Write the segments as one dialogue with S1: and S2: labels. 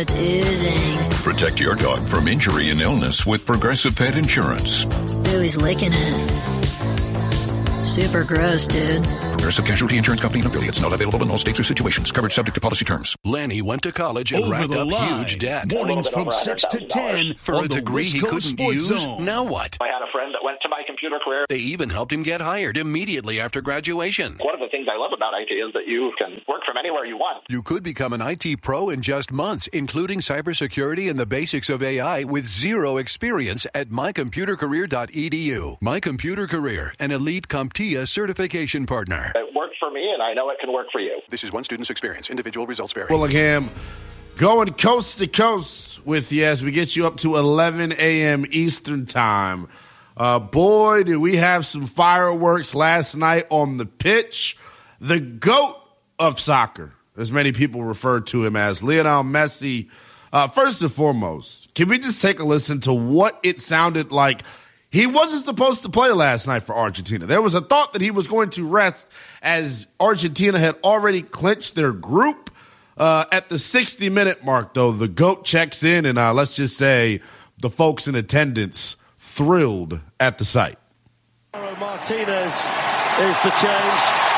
S1: it's oozing.
S2: Protect your dog from injury and illness with Progressive Pet Insurance.
S1: Ooh, he's licking it. Super gross, dude.
S2: Progressive Casualty Insurance Company and affiliates. Not available in all states or situations. Coverage subject to policy terms.
S3: Lanny went to college and racked up huge debt.
S4: Mornings from 6 to 10
S3: for a degree he couldn't use.
S4: Zone.
S3: Now what?
S5: I had a friend that went to My Computer Career.
S3: They even helped him get hired immediately after graduation.
S5: One of the things I love about IT is that you can work from anywhere you want.
S3: You could become an IT pro in just months, including cybersecurity and the basics of AI with zero experience at mycomputercareer.edu. My Computer Career, an elite CompTIA certification partner.
S5: It worked for me, and I know it can work for you.
S3: This is one student's experience. Individual results vary.
S6: Willingham going coast to coast with you as we get you up to 11 a.m. Eastern time. Boy, did we have some fireworks last night on the pitch. The GOAT of soccer, as many people refer to him as, Lionel Messi. First and foremost, can we just take a listen to what it sounded like? He wasn't supposed to play last night for Argentina. There was a thought that he was going to rest as Argentina had already clinched their group. At the 60-minute mark, though, the GOAT checks in, and let's just say the folks in attendance thrilled at the sight.
S7: Martinez is the change.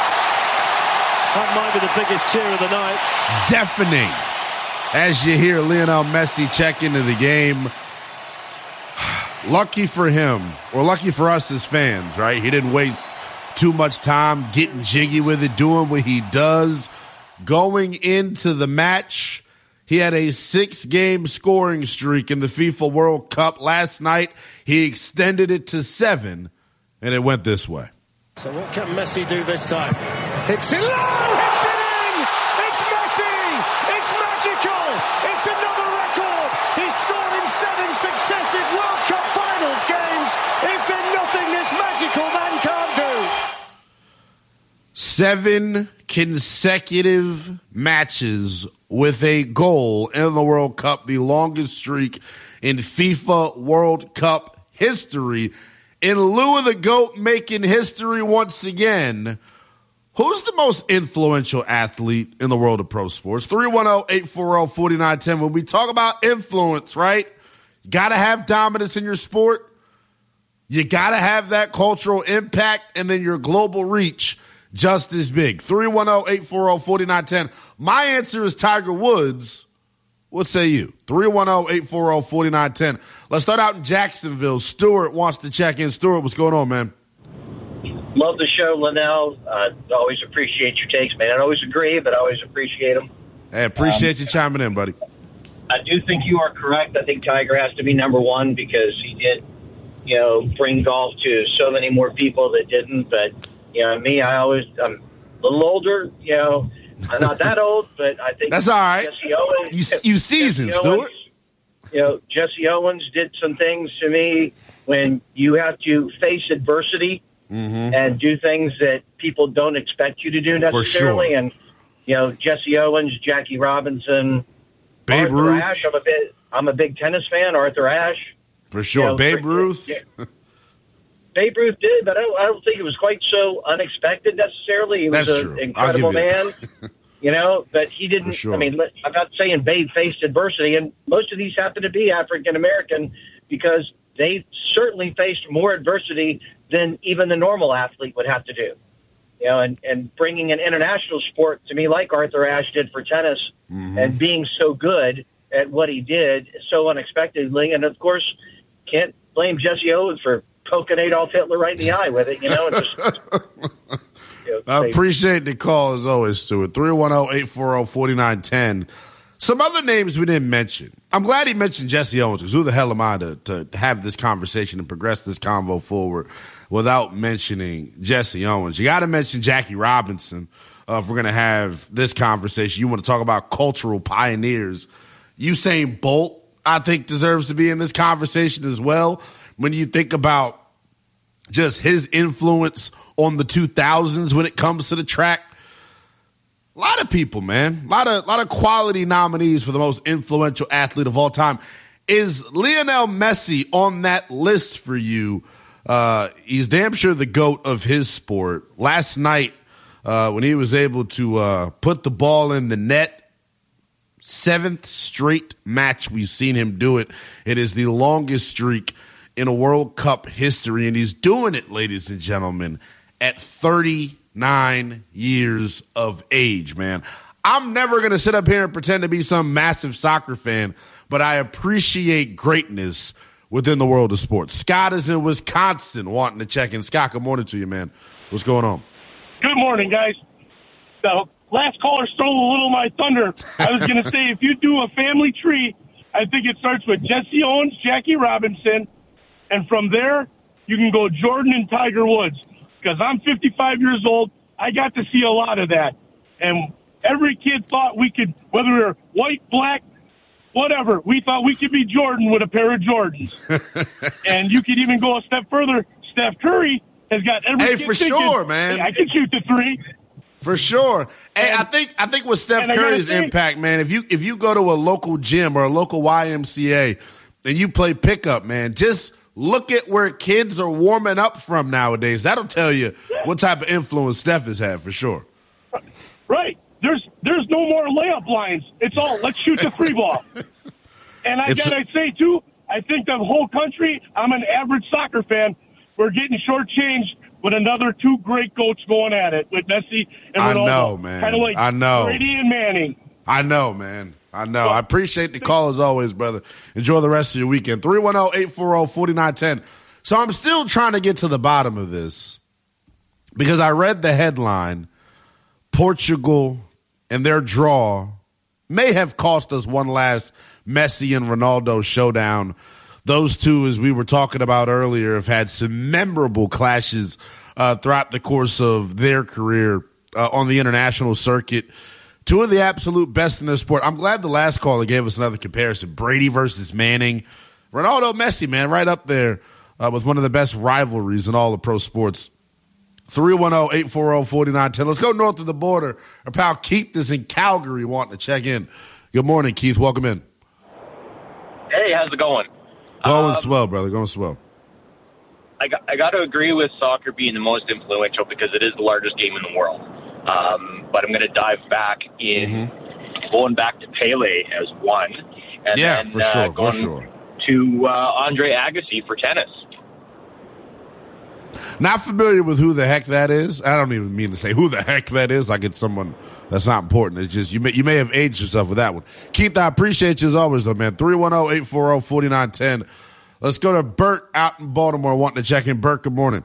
S7: That might be the biggest cheer of the night.
S6: Deafening as you hear Lionel Messi check into the game. Lucky for him, or lucky for us as fans, right? He didn't waste too much time getting jiggy with it, doing what he does. Going into the match, he had a 6-game scoring streak in the FIFA World Cup. Last night, he extended it to 7, and it went this way.
S7: So what can Messi do this time? Hits it low! Hits it in! It's Messi! It's magical! It's another record! He's scored in 7 successive World Cup Finals games! Is there nothing this magical man can't do?
S6: 7 consecutive matches with a goal in the World Cup, the longest streak in FIFA World Cup history. In lieu of the GOAT making history once again, who's the most influential athlete in the world of pro sports? 310-840-4910. When we talk about influence, right? You got to have dominance in your sport. You got to have that cultural impact, and then your global reach just as big. 310-840-4910. My answer is Tiger Woods. What say you? 310-840-4910. Let's start out in Jacksonville. Stuart wants to check in. Stuart, what's going on, man?
S8: Love the show, Linnell. Always appreciate your takes, man. I don't always agree, but I always appreciate them.
S6: Hey, appreciate you chiming in, buddy.
S8: I do think you are correct. I think Tiger has to be number one because he did, bring golf to so many more people that didn't. But, me, I'm a little older, I'm not that old, but I think
S6: that's all right.
S8: Jesse Owens,
S6: you seasoned, Stuart.
S8: Jesse Owens did some things to me when you have to face adversity and do things that people don't expect you to do necessarily.
S6: For sure.
S8: And Jesse Owens, Jackie Robinson,
S6: Babe
S8: Arthur
S6: Ruth.
S8: Ashe. I'm a big tennis fan. Arthur Ashe,
S6: for sure. Babe Ruth.
S8: Babe Ruth did, but I don't think it was quite so unexpected necessarily. He was an incredible man, but he didn't. Sure. I mean, I'm not saying Babe faced adversity, and most of these happen to be African American because they certainly faced more adversity than even the normal athlete would have to do. And bringing an international sport to me like Arthur Ashe did for tennis and being so good at what he did so unexpectedly. And, of course, can't blame Jesse Owens for poking Adolf Hitler right in the eye with it,
S6: I appreciate the call, as always, Stuart. 310-840-4910. Some other names we didn't mention. I'm glad he mentioned Jesse Owens, because who the hell am I to have this conversation and progress this convo forward without mentioning Jesse Owens? You got to mention Jackie Robinson if we're going to have this conversation. You want to talk about cultural pioneers. Usain Bolt, I think, deserves to be in this conversation as well. When you think about just his influence on the 2000s when it comes to the track, a lot of people, man, a lot of quality nominees for the most influential athlete of all time. Is Lionel Messi on that list for you? He's damn sure the GOAT of his sport. Last night, when he was able to put the ball in the net, 7th straight match we've seen him do it. It is the longest streak in a World Cup history, and he's doing it, ladies and gentlemen, at 39 years of age, man. I'm never going to sit up here and pretend to be some massive soccer fan, but I appreciate greatness within the world of sports. Scott is in Wisconsin wanting to check in. Scott, good morning to you, man. What's going on?
S9: Good morning, guys. The last caller stole a little of my thunder. I was going to say, if you do a family tree, I think it starts with Jesse Owens, Jackie Robinson, and from there, you can go Jordan and Tiger Woods. Because I'm 55 years old, I got to see a lot of that. And every kid thought we could, whether we were white, black, whatever, we thought we could be Jordan with a pair of Jordans. And you could even go a step further. Steph Curry has got every kid
S6: for
S9: thinking,
S6: sure, man.
S9: Hey, I can shoot the three.
S6: For sure. Hey, I think with Steph Curry's impact, man, if you go to a local gym or a local YMCA and you play pickup, man, just look at where kids are warming up from nowadays. That'll tell you what type of influence Steph has had, for sure.
S9: Right. There's no more layup lines. It's all, let's shoot the free ball. And I got to say, too, I think the whole country, I'm an average soccer fan, we're getting shortchanged with another two great goats going at it with Messi and Ronaldo.
S6: I know, man.
S9: Kind of like
S6: I know.
S9: Brady and Manning.
S6: I know, man. I know. I appreciate the call as always, brother. Enjoy the rest of your weekend. 310-840-4910. So I'm still trying to get to the bottom of this because I read the headline, Portugal and their draw may have cost us one last Messi and Ronaldo showdown. Those two, as we were talking about earlier, have had some memorable clashes throughout the course of their career on the international circuit. Two of the absolute best in their sport. I'm glad the last caller gave us another comparison. Brady versus Manning. Ronaldo, Messi, man, right up there with one of the best rivalries in all of pro sports. 310-840-4910. Let's go north of the border. Our pal Keith is in Calgary wanting to check in. Good morning, Keith. Welcome in.
S10: Hey, how's it going?
S6: Going swell, brother. Going swell.
S10: I got to agree with soccer being the most influential because it is the largest game in the world. But I'm going to dive back in, going back to Pele as one. And then,
S6: for sure,
S10: going to Andre Agassi for tennis.
S6: Not familiar with who the heck that is. I don't even mean to say who the heck that is like it's someone that's not important. It's just you may have aged yourself with that one. Keith, I appreciate you as always, though, man. 310-840-4910. Let's go to Bert out in Baltimore wanting to check in. Bert, good morning.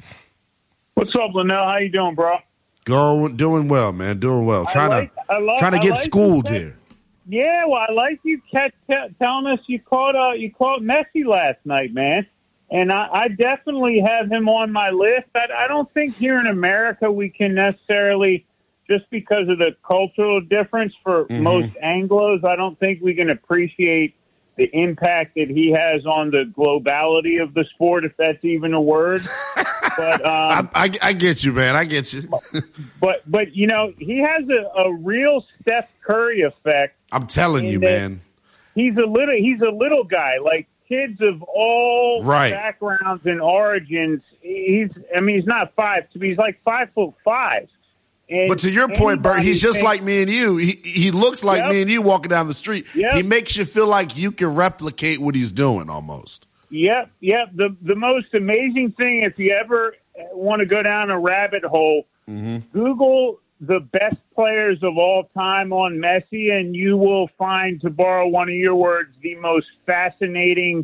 S11: What's up, Linnell? How you doing, bro?
S6: Doing well, man. Doing well. Trying to get schooled here.
S11: Yeah, well, I like you telling us you caught Messi last night, man. And I definitely have him on my list. I don't think here in America we can necessarily, just because of the cultural difference for most Anglos, I don't think we can appreciate the impact that he has on the globality of the sport, if that's even a word. But
S6: I get you, man. I get you.
S11: but you know, he has a real Steph Curry effect.
S6: I'm telling you, man.
S11: He's a little guy, like kids of all backgrounds and origins. He's not 5'2", he's like 5'5". And
S6: but to your point, Bert, he's just like me and you. He looks like me and you walking down the street.
S11: Yep.
S6: He makes you feel like you can replicate what he's doing almost.
S11: Yep. The most amazing thing, if you ever want to go down a rabbit hole, Google the best players of all time on Messi, and you will find, to borrow one of your words, the most fascinating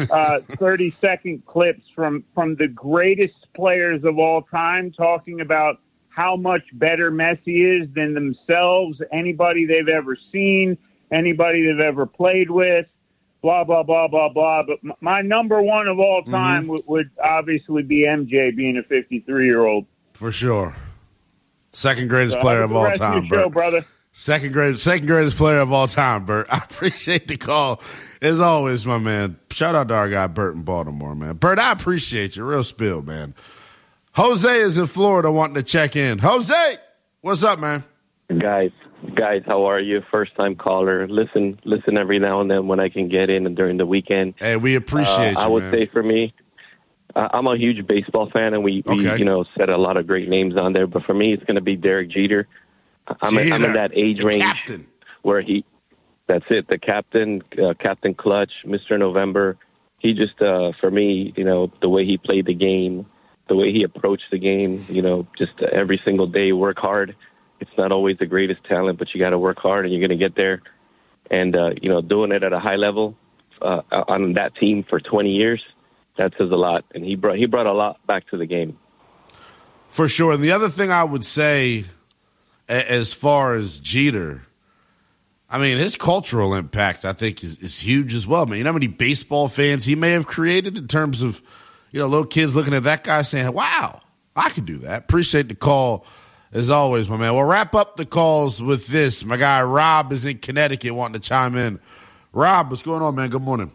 S11: 30-second clips from the greatest players of all time, talking about how much better Messi is than themselves, anybody they've ever seen, anybody they've ever played with, blah, blah, blah, blah, blah. But my number one of all time would obviously be MJ, being a 53-year-old.
S6: For sure. Second greatest player of all time, Bert.
S11: Show, brother.
S6: Second greatest player of all time, Bert. I appreciate the call. As always, my man. Shout out to our guy, Bert in Baltimore, man. Bert, I appreciate you. Real spill, man. Jose is in Florida wanting to check in. Jose, what's up, man?
S12: Guys, how are you? First-time caller. Listen every now and then when I can get in during the weekend.
S6: Hey, we appreciate you,
S12: I would say for me, I'm a huge baseball fan, and we said a lot of great names on there. But for me, it's going to be Derek Jeter. I'm in that age range where he that's it. The captain, Captain Clutch, Mr. November. He just, for me, the way he played the game, the way he approached the game, just every single day, work hard. It's not always the greatest talent, but you got to work hard and you're going to get there. And, doing it at a high level on that team for 20 years, that says a lot. And he brought a lot back to the game.
S6: For sure. And the other thing I would say as far as Jeter, I mean, his cultural impact, I think, is huge as well. I mean, you know how many baseball fans he may have created in terms of, little kids looking at that guy saying, wow, I can do that. Appreciate the call, as always, my man. We'll wrap up the calls with this. My guy Rob is in Connecticut wanting to chime in. Rob, what's going on, man? Good morning.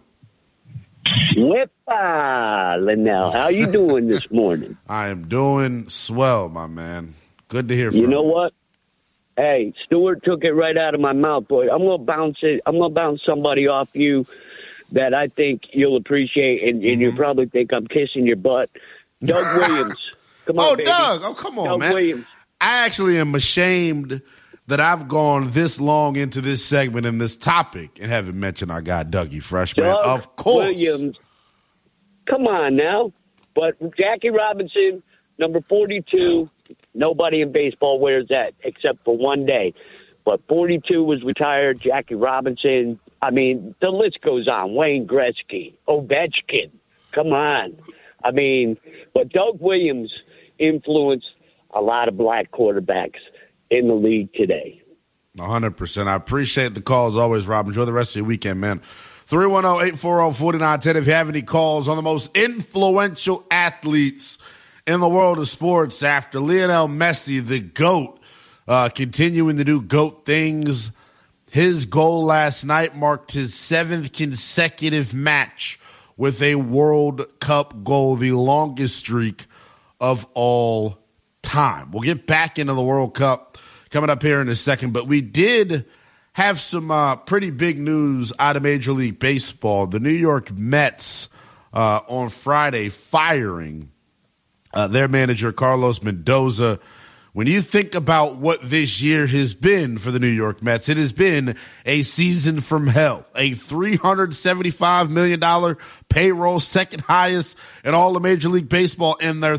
S13: Whippa, Linnell. How you doing this morning?
S6: I am doing swell, my man. Good to hear from you.
S13: You know what? Hey, Stuart took it right out of my mouth, boy. I'm gonna bounce somebody off you that I think you'll appreciate, and you probably think I'm kissing your butt. Doug Williams. Come on, baby.
S6: Doug. Oh, come on,
S13: Doug
S6: man.
S13: Williams.
S6: I actually am ashamed that I've gone this long into this segment and this topic and haven't mentioned our guy Dougie Fresh, man.
S13: Doug
S6: Of course.
S13: Williams. Come on now. But Jackie Robinson, number 42, nobody in baseball wears that except for one day. But 42 was retired. Jackie Robinson. I mean, the list goes on. Wayne Gretzky, Ovechkin. Come on. I mean, but Doug Williams influenced a lot of black quarterbacks in the league today.
S6: 100%. I appreciate the call as always, Rob. Enjoy the rest of your weekend, man. 310-840-4910 if you have any calls on the most influential athletes in the world of sports after Lionel Messi, the GOAT, continuing to do GOAT things. His goal last night marked his 7th consecutive match with a World Cup goal, the longest streak of all time. We'll get back into the World Cup coming up here in a second, but we did have some pretty big news out of Major League Baseball. The New York Mets on Friday firing their manager, Carlos Mendoza. When you think about what this year has been for the New York Mets, it has been a season from hell. A $375 million payroll, second highest in all of Major League Baseball, and they're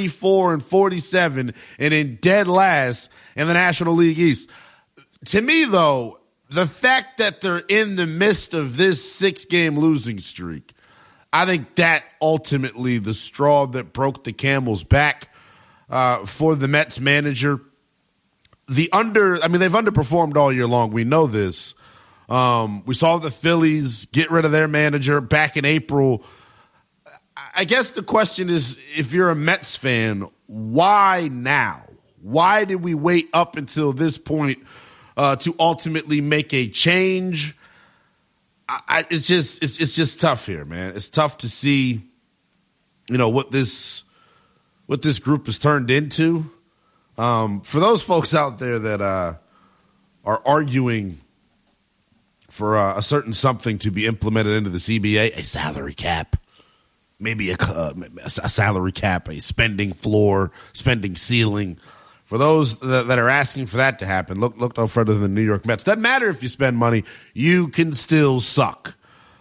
S6: 34-47 and in dead last in the National League East. To me, though, the fact that they're in the midst of this 6-game losing streak, I think that ultimately the straw that broke the camel's back for the Mets manager. They've underperformed all year long. We know this. We saw the Phillies get rid of their manager back in April. I guess the question is, if you're a Mets fan, why now? Why did we wait up until this point to ultimately make a change? It's just tough here, man. It's tough to see, what this group has turned into. For those folks out there that are arguing for a certain something to be implemented into the CBA, a salary cap, maybe a salary cap, a spending floor, spending ceiling. For those that are asking for that to happen, look no further than the New York Mets. Doesn't matter if you spend money, you can still suck.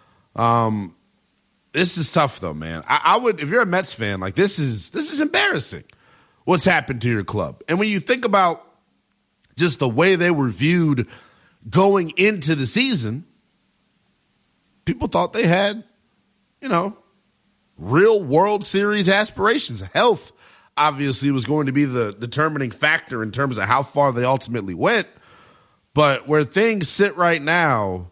S6: This is tough, though, man. I would, if you're a Mets fan, like this is embarrassing. What's happened to your club? And when you think about just the way they were viewed going into the season, people thought they had, real World Series aspirations. Health obviously was going to be the determining factor in terms of how far they ultimately went. But where things sit right now,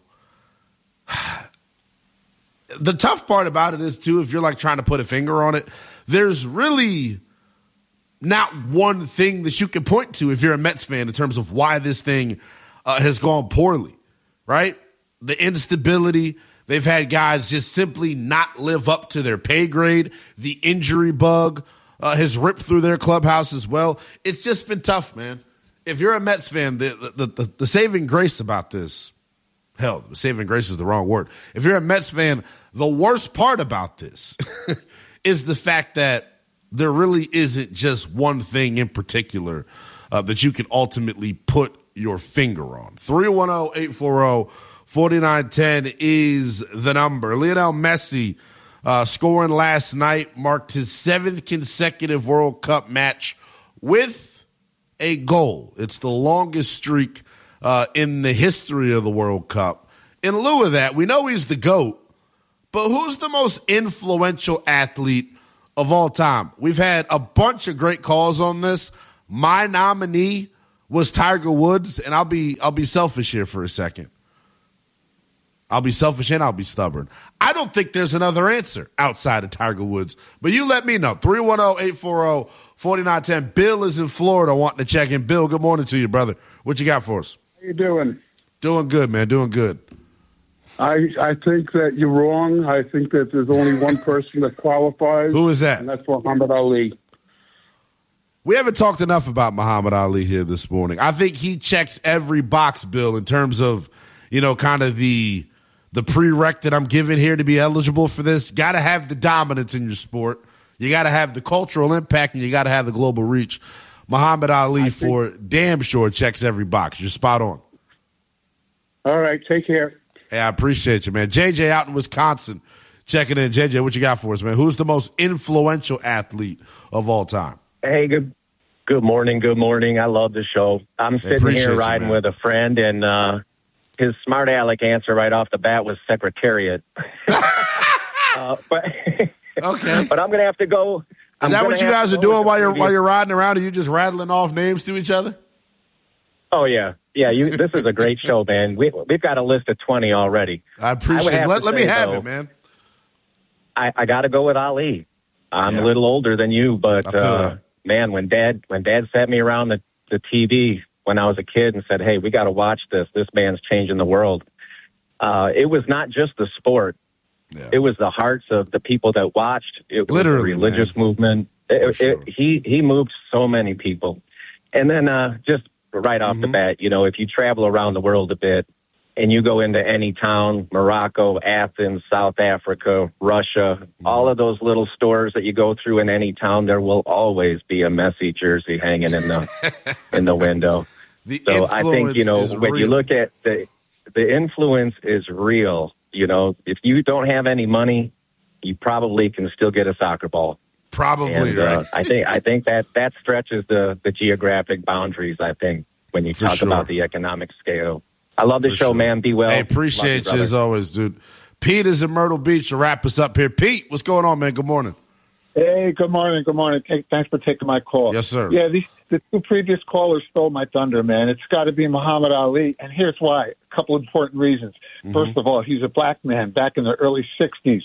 S6: the tough part about it is, too, if you're like trying to put a finger on it, there's really not one thing that you can point to if you're a Mets fan in terms of why this thing has gone poorly, right? The instability. They've had guys just simply not live up to their pay grade. The injury bug has ripped through their clubhouse as well. It's just been tough, man. If you're a Mets fan, the saving grace about this, hell, saving grace is the wrong word. If you're a Mets fan, the worst part about this is the fact that there really isn't just one thing in particular that you can ultimately put your finger on. 310-840-4910 49-10 is the number. Lionel Messi scoring last night marked his 7th consecutive World Cup match with a goal. It's the longest streak in the history of the World Cup. In lieu of that, we know he's the GOAT, but who's the most influential athlete of all time? We've had a bunch of great calls on this. My nominee was Tiger Woods, and I'll be selfish here for a second. I'll be selfish and I'll be stubborn. I don't think there's another answer outside of Tiger Woods, but you let me know. 310-840-4910. Bill is in Florida wanting to check in. Bill, good morning to you, brother. What you got for us?
S14: How you doing?
S6: Doing good, man. Doing good.
S14: I think that you're wrong. I think that there's only one person that qualifies.
S6: Who is that?
S14: And that's Muhammad Ali.
S6: We haven't talked enough about Muhammad Ali here this morning. I think he checks every box, Bill, in terms of, kind of the prereq that I'm given here to be eligible for this. Got to have the dominance in your sport. You got to have the cultural impact, and you got to have the global reach. Muhammad Ali, for damn sure, checks every box. You're spot on.
S14: All right, take care.
S6: Hey, I appreciate you, man. JJ out in Wisconsin checking in. JJ, what you got for us, man? Who's the most influential athlete of all time?
S15: Hey, good morning. Good morning. I love the show. I'm sitting here riding with a friend, and his smart aleck answer right off the bat was Secretariat. But I'm going to have to go.
S6: Is that what you guys are doing while you're riding around? Are you just rattling off names to each other?
S15: Oh, yeah. Yeah, this is a great show, man. We've got a list of 20 already.
S6: I appreciate it. Let me have it, man.
S15: I got to go with Ali. I'm a little older than you, but, man, when Dad sat me around the TV when I was a kid and said, hey, we got to watch this. This man's changing the world. It was not just the sport. Yeah. It was the hearts of the people that watched. It was the religious movement. He moved so many people. And then just right off the bat, if you travel around the world a bit and you go into any town, Morocco, Athens, South Africa, Russia, all of those little stores that you go through in any town, there will always be a Messi jersey hanging in the in the window. So I think, when you look at the influence is real. If you don't have any money, you probably can still get a soccer ball.
S6: Probably, and,
S15: right? I think that stretches the geographic boundaries, I think, when you talk about the economic scale. I love the show, man. Be well.
S6: Hey, appreciate you as always, dude. Pete is in Myrtle Beach to wrap us up here. Pete, what's going on, man? Good morning.
S16: Hey, good morning. Good morning. Thanks for taking my call.
S6: Yes, sir.
S16: Yeah, the two previous callers stole my thunder, man. It's got to be Muhammad Ali, and here's why. A couple important reasons. Mm-hmm. First of all, he's a black man back in the early 60s.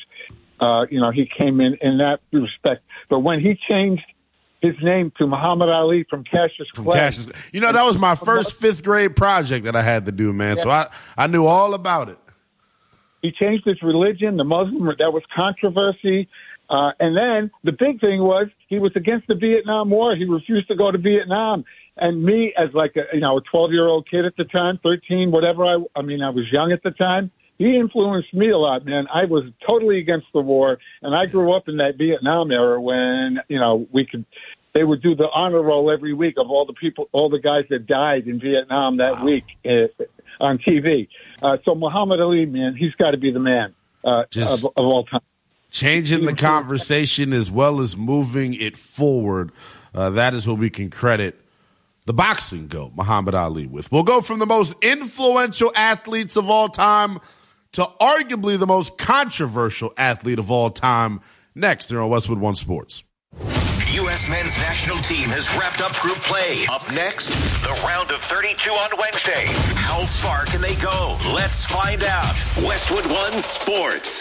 S16: He came in that respect. But when he changed his name to Muhammad Ali from Cassius Clay.
S6: That was my first 5th grade project that I had to do, man. Yeah. So I knew all about it.
S16: He changed his religion, the Muslim, that was controversy. And then the big thing was he was against the Vietnam War. He refused to go to Vietnam. And me, as like a 12-year-old kid at the time, 13, whatever, I was young at the time. He influenced me a lot, man. I was totally against the war, and I grew up in that Vietnam era when, they would do the honor roll every week of all the guys that died in Vietnam that week on TV. So Muhammad Ali, man, he's got to be the man of all time.
S6: Changing the conversation as well as moving it forward. That is what we can credit the boxing GOAT, Muhammad Ali, with. We'll go from the most influential athletes of all time to arguably the most controversial athlete of all time next here on Westwood One Sports.
S4: U.S. men's national team has wrapped up group play. Up next, the round of 32 on Wednesday. How far can they go? Let's find out. Westwood One Sports.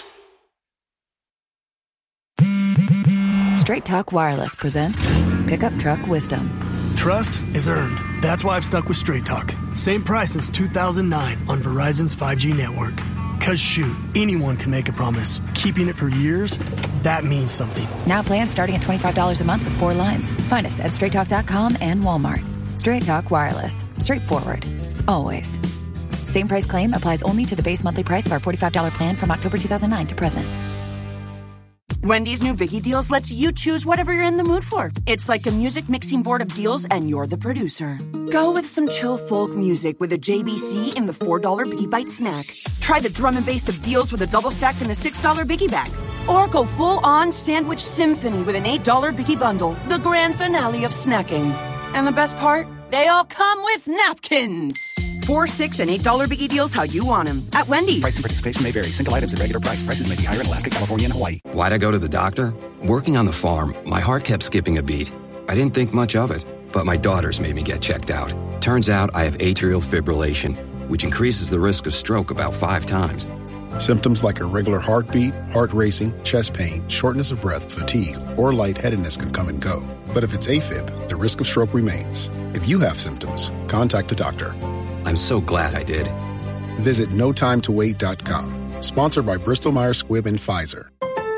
S17: Straight Talk Wireless presents Pickup Truck Wisdom.
S18: Trust is earned. That's why I've stuck with Straight Talk. Same price since 2009 on Verizon's 5G network. Because shoot, anyone can make a promise. Keeping it for years, that means something.
S17: Now plans starting at $25 a month with 4 lines. Find us at straighttalk.com and Walmart. Straight Talk Wireless. Straightforward. Always. Same price claim applies only to the base monthly price of our $45 plan from October 2009 to present.
S19: Wendy's new Biggie Deals lets you choose whatever you're in the mood for. It's like a music mixing board of deals, and you're the producer. Go with some chill folk music with a JBC in the $4 Biggie Bite snack. Try the drum and bass of deals with a double stack in the $6 Biggie Bag. Or go full-on sandwich symphony with an $8 Biggie Bundle, the grand finale of snacking. And the best part? They all come with napkins. $4, $6, and $8 Biggie Deals how you want them at Wendy's.
S20: Price and participation may vary. Single items at regular price. Prices may be higher in Alaska, California, and Hawaii.
S21: Why'd I go to the doctor? Working on the farm, my heart kept skipping a beat. I didn't think much of it, but my daughters made me get checked out. Turns out I have atrial fibrillation, which increases the risk of stroke about 5 times.
S22: Symptoms like irregular heartbeat, heart racing, chest pain, shortness of breath, fatigue, or lightheadedness can come and go. But if it's AFib, the risk of stroke remains. If you have symptoms, contact a doctor.
S21: I'm so glad I did.
S22: Visit notimetowait.com. Sponsored by Bristol-Myers Squibb and Pfizer.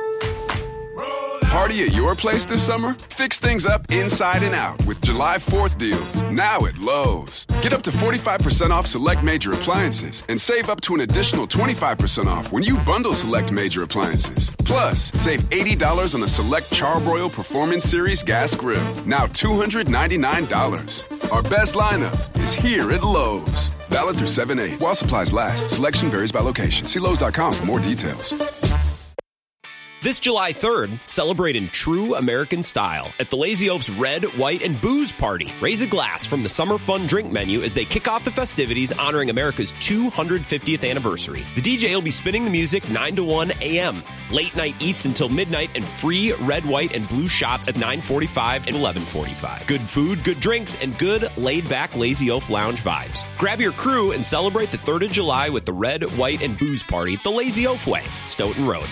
S23: Party at your place this summer? Fix things up inside and out with July 4th deals, now at Lowe's. Get up to 45% off select major appliances and save up to an additional 25% off when you bundle select major appliances. Plus, save $80 on the select Charbroil Performance Series gas grill, now $299. Our best lineup is here at Lowe's. Valid through 7/8 while supplies last. Selection varies by location. See Lowe's.com for more details.
S24: This July 3rd, celebrate in true American style at the Lazy Oaf's Red, White, and Booze Party. Raise a glass from the Summer Fun drink menu as they kick off the festivities honoring America's 250th anniversary. The DJ will be spinning the music 9 to 1 a.m. Late night eats until midnight and free red, white, and blue shots at 9:45 and 11:45. Good food, good drinks, and good laid-back Lazy Oaf lounge vibes. Grab your crew and celebrate the 3rd of July with the Red, White, and Booze Party the Lazy Oaf way, Stoughton Road.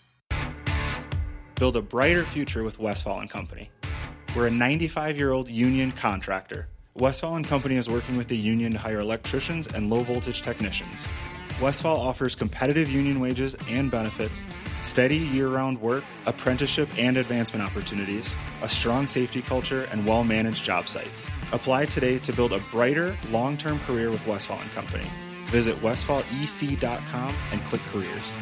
S25: Build a brighter future with Westfall & Company. We're a 95-year-old union contractor. Westfall & Company is working with the union to hire electricians and low-voltage technicians. Westfall offers competitive union wages and benefits, steady year-round work, apprenticeship and advancement opportunities, a strong safety culture, and well-managed job sites. Apply today to build a brighter, long-term career with Westfall & Company. Visit westfallec.com and click careers.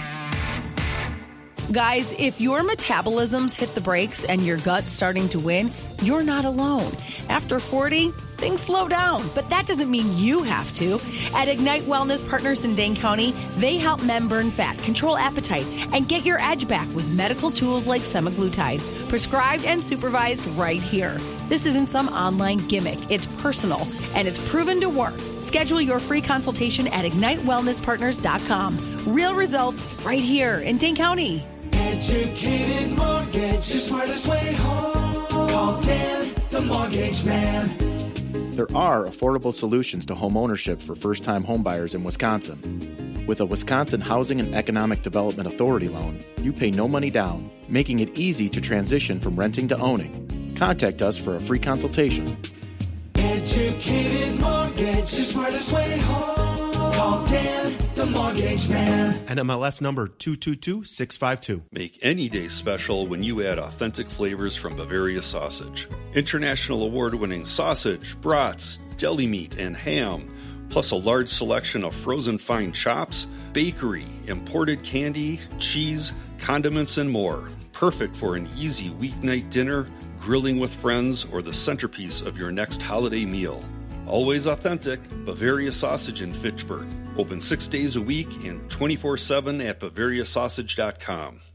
S26: Guys, if your metabolism's hit the brakes and your gut's starting to win, you're not alone. After 40, things slow down, but that doesn't mean you have to. At Ignite Wellness Partners in Dane County, they help men burn fat, control appetite, and get your edge back with medical tools like semaglutide, prescribed and supervised right here. This isn't some online gimmick. It's personal, and it's proven to work. Schedule your free consultation at IgniteWellnessPartners.com. Real results right here in Dane County.
S27: Educated Mortgage, the smartest way home. Call Dan, the Mortgage Man.
S28: There are affordable solutions to home ownership for first-time homebuyers in Wisconsin. With a Wisconsin Housing and Economic Development Authority loan, you pay no money down, making it easy to transition from renting to owning. Contact us for a free consultation.
S27: Educated Mortgage, the smartest way home. Call Dan, the Mortgage Man.
S29: NMLS number 222652.
S30: Make any day special when you add authentic flavors from Bavaria Sausage. International award-winning sausage, brats, deli meat, and ham, plus a large selection of frozen fine chops, bakery, imported candy, cheese, condiments, and more. Perfect for an easy weeknight dinner, grilling with friends, or the centerpiece of your next holiday meal. Always authentic, Bavaria Sausage in Fitchburg. Open 6 days a week and 24/7 at BavariaSausage.com.